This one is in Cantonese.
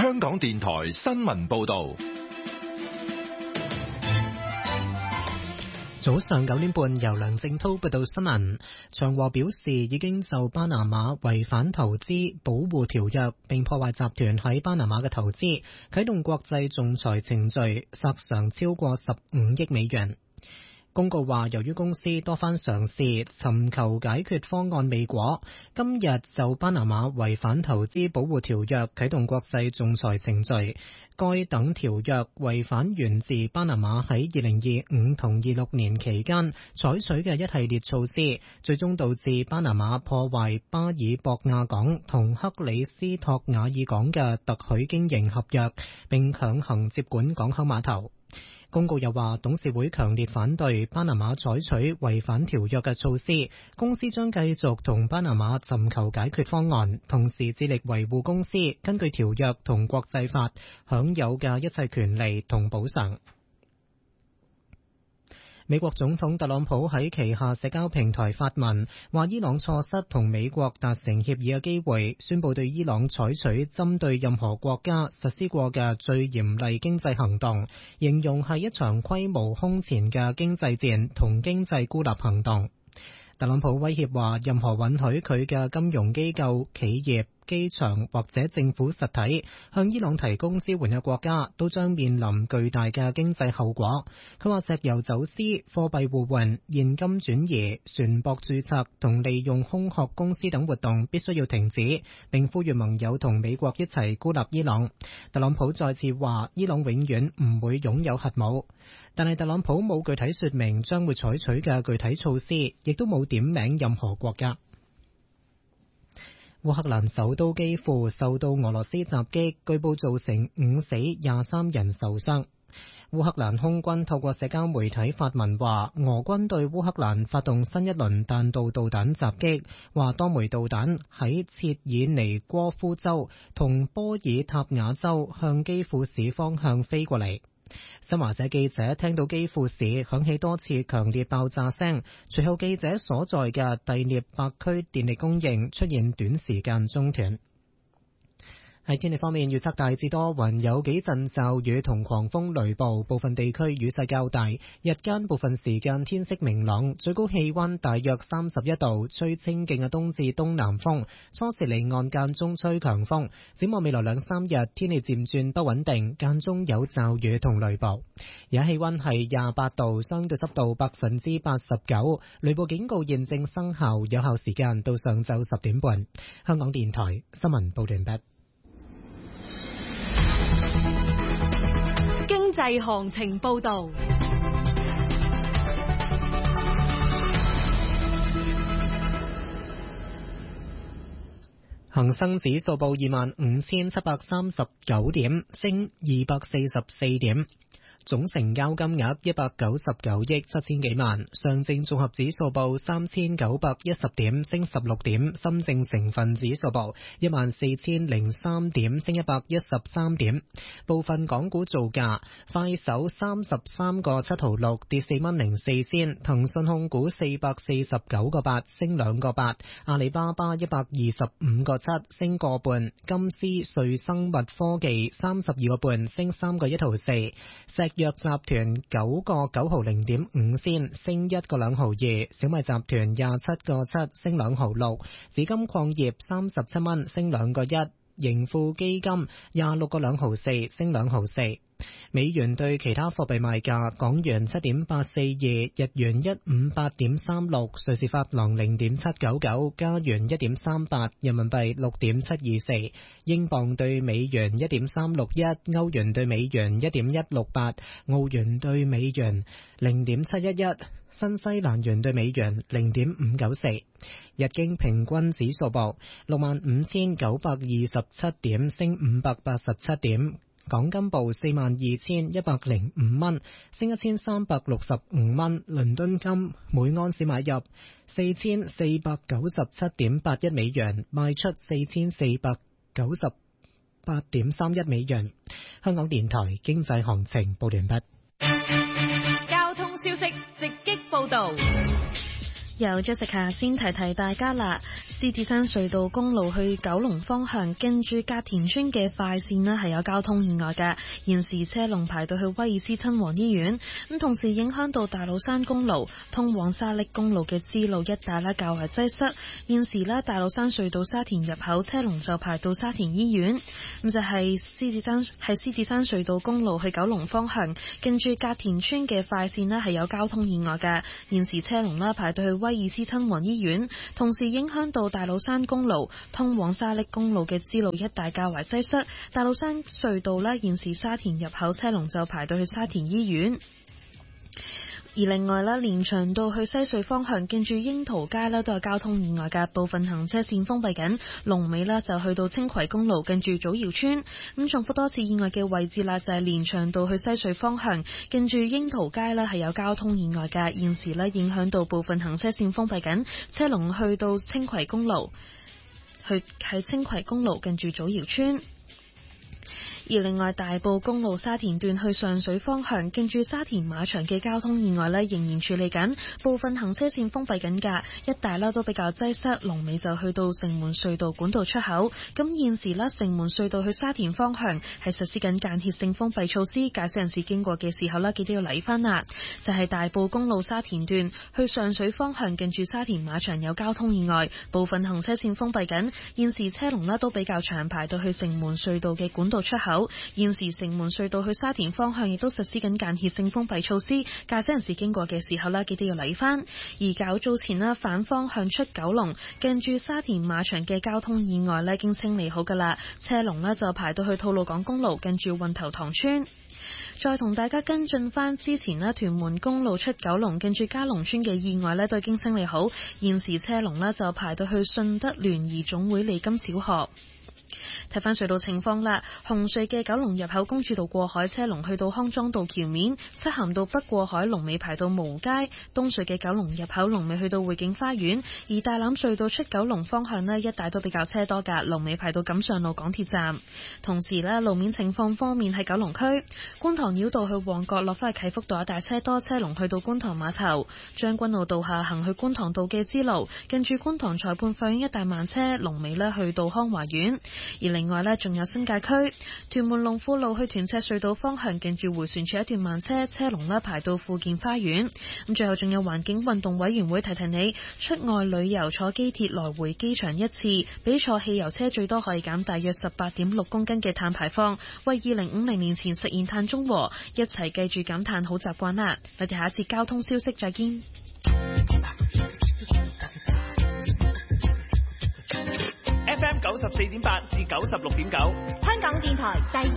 香港電台新聞報道。 早上9點半，由梁正濤報道新聞。長和表示已經就巴拿馬違反投資保護條約，並破壞集團喺巴拿馬嘅投資，啟動國際仲裁程序，索償超過15億美元。公告話，由於公司多番嘗試尋求解決方案未果，今日就巴拿馬違反投資保護條約啟動國際仲裁程序。該等條約違反源自巴拿馬喺2025同26年期間採取嘅一系列措施，最終導致巴拿馬破壞巴爾博亞港同克里斯托瓦爾港嘅特許經營合約，並強行接管港口碼頭。公告又話，董事會強烈反對巴拿馬採取違反條約嘅措施，公司將繼續同巴拿馬尋求解決方案，同時致力維護公司根據條約同國際法享有嘅一切權利同補償。美國總統特朗普喺旗下社交平台發文，話伊朗錯失同美國達成協議嘅機會，宣布對伊朗採取針對任何國家實施過嘅最嚴厲經濟行動，形容係一場規模空前嘅經濟戰同經濟孤立行動。特朗普威脅話，任何允許佢嘅金融機構、企業、機場或者政府實體向伊朗提供支援嘅國家都將面臨巨大嘅經濟後果。佢話，石油走私、貨幣互換、現金轉移、船舶註冊同利用空殼公司等活動必須要停止，並呼籲盟友同美國一齊孤立伊朗。特朗普再次話，伊朗永遠唔會擁有核武，但係特朗普冇具體說明將會採取嘅具體措施，亦都冇點名任何國家。烏克蘭首都基輔受到俄羅斯襲擊，據報造成5死23人受傷。烏克蘭空軍透過社交媒體發文話，俄軍對烏克蘭發動新一輪彈道導彈襲擊，話多枚導彈喺切爾尼戈夫州同波爾塔瓦州向基輔市方向飛過嚟。新華社記者聽到基輔市響起多次強烈爆炸聲，隨後記者所在嘅第聶伯區電力供應出現短時間中斷。喺天氣方面，預測大致多雲，有幾陣驟雨同狂風雷暴，部分地區雨勢較大。日間部分時間天色明朗，最高氣溫大約31度，吹清勁嘅東至東南風，初時離岸間中吹強風。展望未來2-3日，天氣漸轉不穩定，間中有驟雨同雷暴。而家氣溫係28度，相對濕度89%，雷暴警告現正生效，有效時間到上晝10點半。香港電台新聞報道完畢。 經濟行情報道。 恒生指數報25,739點，升244點。總成交金額199億7千幾萬，上證綜合指數報3910點，升16點，深證成分指數報14003點，升113點。部分港股造價，快手33個7毫6，跌4蚊04仙；騰訊控股449個8，升2個8；阿里巴巴125個7，升個半；金斯瑞生物科技32個半，升3個1毫4；石藥集團9個9毫0.5仙，升1個2毫2；小米集團27個7，升2毫6；紫金礦業37蚊，升2個1；盈富基金26個2毫4，升2毫4。美元對其他貨幣賣價：港元7.842，日元158.36，瑞士法郎0.799，加元1.38，人民幣6.724，英鎊對美元1.361，歐元對美元1.168，澳元對美元0.711，新西蘭元對美元0.594。日經平均指數報65,927點，升587點。港金報42,105蚊，升1365蚊。倫敦金每安士買入4,497.81美元，賣出4,498.31美元。香港電台經濟行情報完畢。 交通消息直擊報道。 由 Jessica 先提大家啦，獅子山隧道公路去九龍方向，跟住隔田村嘅快線呢係有交通意外嘅，現時車龍排到去威爾斯親王醫院，咁同時影響到大老山公路通往沙瀝公路嘅支路一帶呢較為擠塞，現時呢大老山隧道沙田入口車龍就排到沙田醫院，咁就係獅子山隧道公路去九龍方向，跟住隔田村嘅快線呢係有交通意外嘅，現時車龍呢排到去威爾斯親王醫院，同時影響到大老山公路通往沙瀝公路嘅支路一帶較為擠塞，大老山隧道呢現時沙田入口車龍就排到去沙田醫院。而另外咧，連翔道去西隧方向，近住櫻桃街咧都有交通意外嘅，部分行車線封閉緊。龍尾咧就去到青葵公路，近住祖堯村。咁重複多次意外嘅位置啦，就係連翔道去西隧方向，近住櫻桃街咧係有交通意外嘅，現時咧影響到部分行車線封閉緊，車龍去到青葵公路，喺青葵公路近住祖堯村。而另外，大埔公路沙田段去上水方向，近住沙田馬場嘅交通意外呢仍然處理緊，部分行車線封閉緊㗎，一帶呢都比較擠塞，龍尾就去到城門隧道管道出口。咁現時呢，城門隧道去沙田方向係實施緊間歇性封閉措施，駕駛人士經過嘅時候呢，記得要留意返啦。就係大埔公路沙田段去上水方向，近住沙田馬場有交通意外，部分行車線封閉緊，現時車龍呢都比較長，排到去城門隧道嘅管道出口。現時城門隧道去沙田方向亦都實施緊間歇性封閉措施，駕駛人士經過嘅時候呢，記得要留意返。而較早前呢，反方向出九龍，近住沙田馬場嘅交通意外呢已經清理好㗎啦，車龍呢就排到去吐露港公路，近住運頭塘村。再同大家跟進返之前呢，屯門公路出九龍近住嘉龍村嘅意外呢都已經清理好，現時車龍呢就排到去順德聯誼總會利金小學。睇返隧道情況啦，紅隧嘅九龍入口公主道過海車龍去到康莊道橋面，漆咸道北過海龍尾排到蕪街，東隧嘅九龍入口龍尾去到匯景花園，而大欖隧道出九龍方向呢一帶都比較車多㗎，龍尾排到錦上路港鐵站。同時呢，路面情況方面喺九龍區，觀塘繞道去旺角落返去啟福道一帶車多，車龍去到觀塘碼頭，將軍澳道下行去觀塘道嘅支路，近住觀塘裁判法院一帶慢車，龍尾呢去到康華苑。而另外呢，仲有新界區屯門龍富路去屯赤隧道方向，近住迴旋處一段慢車，車龍呢排到富健花園。咁最後仲有環境運動委員會提提你，出外旅遊坐機鐵來回機場一次，比坐汽油車最多可以減大約18.6公斤嘅碳排放，為2050年前實現碳中和，一齊記住減碳好習慣啦！我哋下一節交通消息再見。 FM 94.8至96.9， 香港電台第二